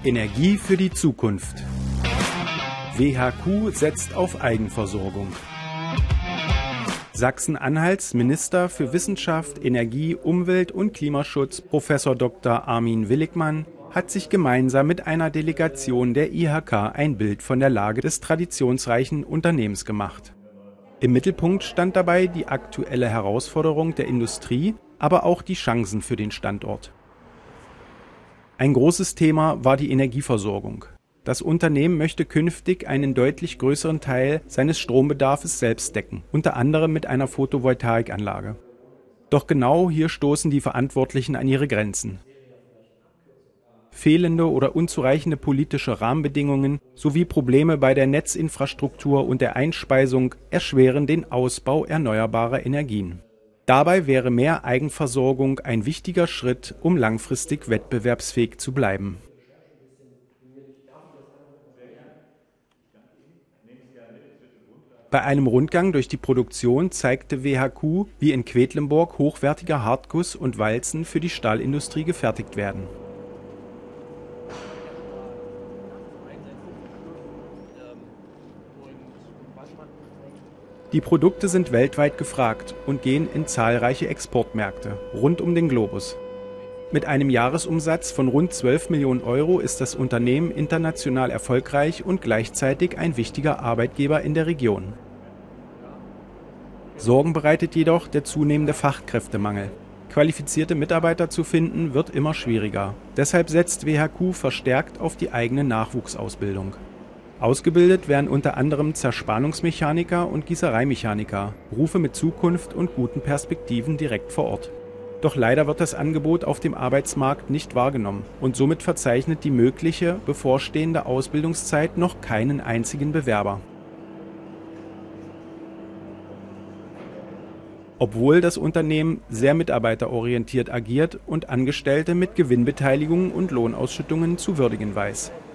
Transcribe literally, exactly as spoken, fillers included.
Energie für die Zukunft. W H Q setzt auf Eigenversorgung. Sachsen-Anhalts Minister für Wissenschaft, Energie, Umwelt und Klimaschutz, Professor Doktor Armin Willigmann, hat sich gemeinsam mit einer Delegation der I H K ein Bild von der Lage des traditionsreichen Unternehmens gemacht. Im Mittelpunkt stand dabei die aktuelle Herausforderung der Industrie, aber auch die Chancen für den Standort. Ein großes Thema war die Energieversorgung. Das Unternehmen möchte künftig einen deutlich größeren Teil seines Strombedarfs selbst decken, unter anderem mit einer Photovoltaikanlage. Doch genau hier stoßen die Verantwortlichen an ihre Grenzen. Fehlende oder unzureichende politische Rahmenbedingungen sowie Probleme bei der Netzinfrastruktur und der Einspeisung erschweren den Ausbau erneuerbarer Energien. Dabei wäre mehr Eigenversorgung ein wichtiger Schritt, um langfristig wettbewerbsfähig zu bleiben. Bei einem Rundgang durch die Produktion zeigte W H Q, wie in Quedlinburg hochwertiger Hartguss und Walzen für die Stahlindustrie gefertigt werden. Die Produkte sind weltweit gefragt und gehen in zahlreiche Exportmärkte rund um den Globus. Mit einem Jahresumsatz von rund zwölf Millionen Euro ist das Unternehmen international erfolgreich und gleichzeitig ein wichtiger Arbeitgeber in der Region. Sorgen bereitet jedoch der zunehmende Fachkräftemangel. Qualifizierte Mitarbeiter zu finden, wird immer schwieriger. Deshalb setzt W H Q verstärkt auf die eigene Nachwuchsausbildung. Ausgebildet werden unter anderem Zerspannungsmechaniker und Gießereimechaniker, Berufe mit Zukunft und guten Perspektiven direkt vor Ort. Doch leider wird das Angebot auf dem Arbeitsmarkt nicht wahrgenommen und somit verzeichnet die mögliche bevorstehende Ausbildungszeit noch keinen einzigen Bewerber. Obwohl das Unternehmen sehr mitarbeiterorientiert agiert und Angestellte mit Gewinnbeteiligung und Lohnausschüttungen zu würdigen weiß.